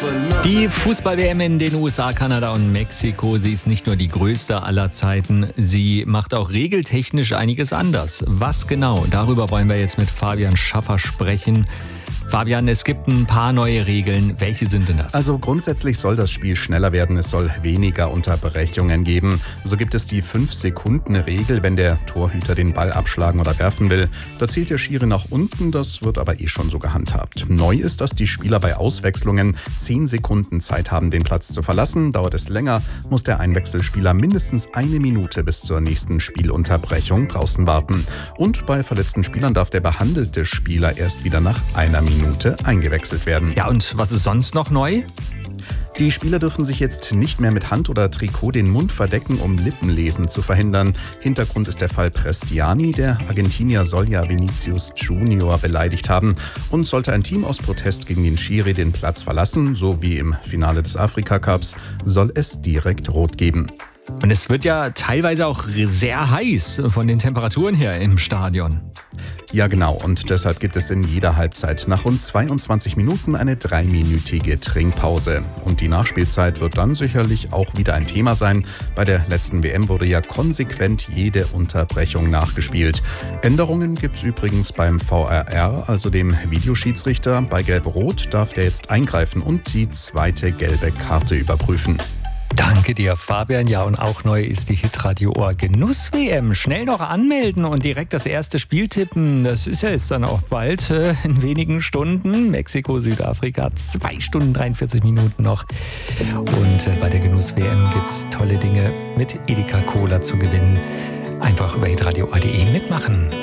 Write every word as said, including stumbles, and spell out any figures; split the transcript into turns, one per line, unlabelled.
Die Fußball-W M in den U S A, Kanada und Mexiko, sie ist nicht nur die größte aller Zeiten, sie macht auch regeltechnisch einiges anders. Was genau? Darüber wollen wir jetzt mit Fabian Schaffer sprechen. Fabian, es gibt ein paar neue Regeln. Welche sind denn das?
Also grundsätzlich soll das Spiel schneller werden, es soll weniger Unterbrechungen geben. So gibt es die fünf Sekunden Regel, wenn der Torhüter den Ball abschlagen oder werfen will. Da zählt der Schiri nach unten, das wird aber eh schon so gehandhabt. Neu ist, dass die Spieler bei Auswechslungen zehn Sekunden Zeit haben, den Platz zu verlassen. Dauert es länger, muss der Einwechselspieler mindestens eine Minute bis zur nächsten Spielunterbrechung draußen warten. Und bei verletzten Spielern darf der behandelte Spieler erst wieder nach einer Minute Minute eingewechselt werden.
Ja, und was ist sonst noch neu?
Die Spieler dürfen sich jetzt nicht mehr mit Hand oder Trikot den Mund verdecken, um Lippenlesen zu verhindern. Hintergrund ist der Fall Prestiani. Der Argentinier soll ja Vinicius Junior beleidigt haben. Und sollte ein Team aus Protest gegen den Schiri den Platz verlassen, so wie im Finale des Afrika-Cups, soll es direkt rot geben.
Und es wird ja teilweise auch sehr heiß von den Temperaturen her im Stadion.
Ja genau, und deshalb gibt es in jeder Halbzeit nach rund zweiundzwanzig Minuten eine dreiminütige Trinkpause. Und die Nachspielzeit wird dann sicherlich auch wieder ein Thema sein. Bei der letzten W M wurde ja konsequent jede Unterbrechung nachgespielt. Änderungen gibt es übrigens beim V R R, also dem Videoschiedsrichter. Bei Gelb-Rot darf der jetzt eingreifen und die zweite gelbe Karte überprüfen.
Danke dir, Fabian. Ja, und auch neu ist die Hitradio Ohr Genuss-W M. Schnell noch anmelden und direkt das erste Spiel tippen. Das ist ja jetzt dann auch bald, äh, in wenigen Stunden. Mexiko, Südafrika, zwei Stunden, dreiundvierzig Minuten noch. Und äh, bei der Genuss-W M gibt es tolle Dinge mit Edeka Cola zu gewinnen. Einfach über hitradio punkt de mitmachen.